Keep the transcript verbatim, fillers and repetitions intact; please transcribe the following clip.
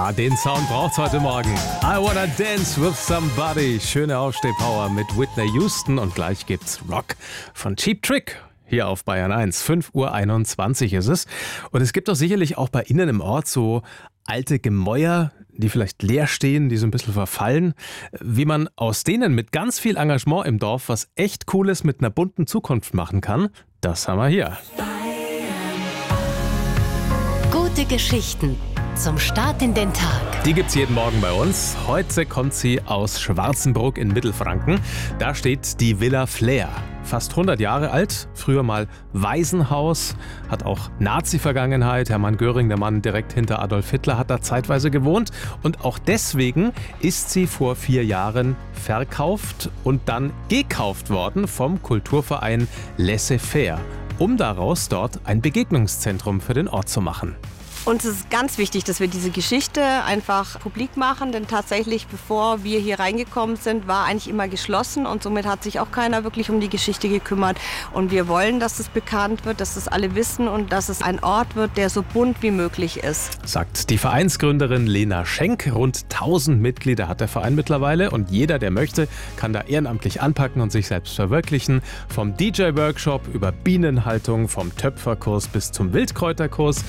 Ja, den Sound braucht's heute Morgen. I wanna dance with somebody. Schöne Aufstehpower mit Whitney Houston und gleich gibt's Rock von Cheap Trick. Hier auf Bayern eins. fünf Uhr einundzwanzig ist es. Und es gibt doch sicherlich auch bei Ihnen im Ort so alte Gemäuer, die vielleicht leer stehen, die so ein bisschen verfallen. Wie man aus denen mit ganz viel Engagement im Dorf was echt Cooles mit einer bunten Zukunft machen kann, das haben wir hier. Gute Geschichten zum Start in den Tag. Die gibt's jeden Morgen bei uns. Heute kommt sie aus Schwarzenbruck in Mittelfranken. Da steht die Villa Flair. Fast hundert Jahre alt, früher mal Waisenhaus, hat auch Nazi-Vergangenheit. Hermann Göring, der Mann direkt hinter Adolf Hitler, hat da zeitweise gewohnt. Und auch deswegen ist sie vor vier Jahren verkauft und dann gekauft worden vom Kulturverein Laissez-faire, um daraus dort ein Begegnungszentrum für den Ort zu machen. Uns ist ganz wichtig, dass wir diese Geschichte einfach publik machen, denn tatsächlich, bevor wir hier reingekommen sind, war eigentlich immer geschlossen und somit hat sich auch keiner wirklich um die Geschichte gekümmert. Und wir wollen, dass es bekannt wird, dass es alle wissen und dass es ein Ort wird, der so bunt wie möglich ist. Sagt die Vereinsgründerin Lena Schenk. Rund tausend Mitglieder hat der Verein mittlerweile und jeder, der möchte, kann da ehrenamtlich anpacken und sich selbst verwirklichen. Vom D J-Workshop über Bienenhaltung, vom Töpferkurs bis zum Wildkräuterkurs.